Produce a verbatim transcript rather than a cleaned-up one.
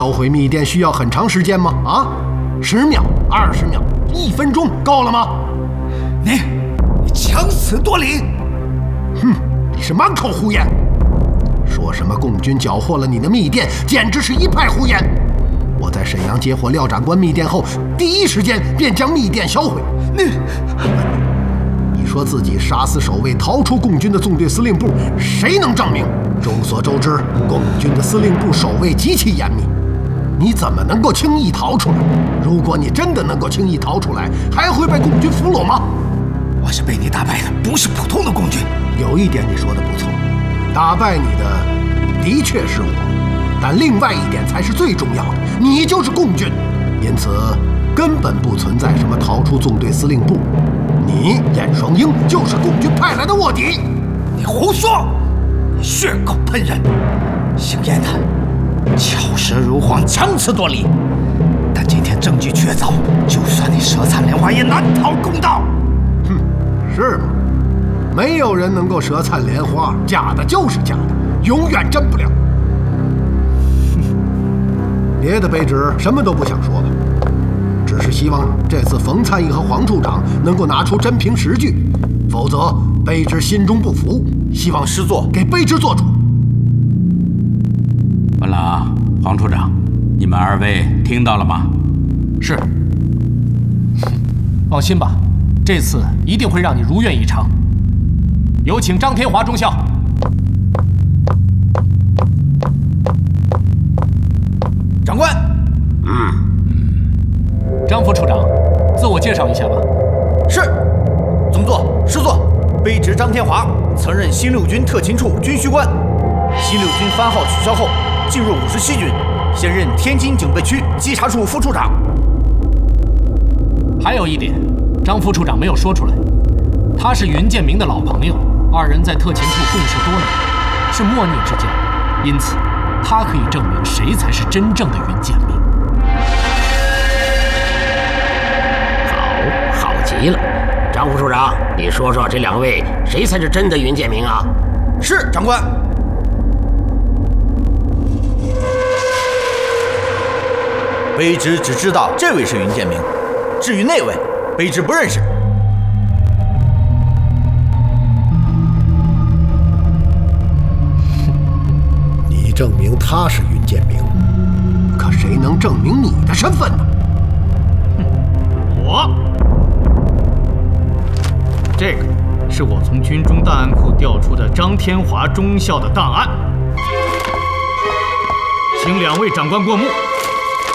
销毁密电需要很长时间吗？啊，十秒、二十秒、一分钟够了吗？ 你，你强词夺理！ 哼，你是满口胡言。说什么共军缴获了你的密电，简直是一派胡言。我在沈阳截获廖长官密电后，第一时间便将密电销毁。 你， 你说自己杀死守卫，逃出共军的纵队司令部，谁能证明？众所周知，共军的司令部守卫极其严密，你怎么能够轻易逃出来？如果你真的能够轻易逃出来，还会被共军俘虏吗？ 我是被你打败的，不是普通的共军。 有一点你说的不错，打败你的的确是我，但另外一点才是最重要的，你就是共军，因此根本不存在什么逃出纵队司令部。你燕双鹰就是共军派来的卧底。 你胡说！你血口喷人，姓燕的巧舌如簧，强词夺理。但今天证据确凿，就算你舌灿莲花，也难逃公道。 哼，是吗？没有人能够舌灿莲花，假的就是假的，永远真不了。别的卑职什么都不想说了，只是希望这次冯参议和黄处长能够拿出真凭实据，否则卑职心中不服，希望师座给卑职做主。 文郎、黄处长，你们二位听到了吗？ 是。放心吧，这次一定会让你如愿以偿。有请张天华中校。 长官。 嗯。 张副处长，自我介绍一下吧。 是。总座、师座，卑职张天华，曾任新六军特勤处军需官。新六军番号取消后，进入五十七军，现任天津警备区稽查处副处长。 还有一点，张副处长没有说出来，他是云建明的老朋友，二人在特勤处共事多年，是莫逆之交，因此他可以证明谁才是真正的云建明。 好，好极了。张副处长，你说说这两位谁才是真的云建明啊？ 是，长官。卑职只知道这位是云建明，至于那位，卑职不认识。 你证明他是云建明，可谁能证明你的身份呢？ 我。这个是我从军中档案库调出的张天华中校的档案，请两位长官过目。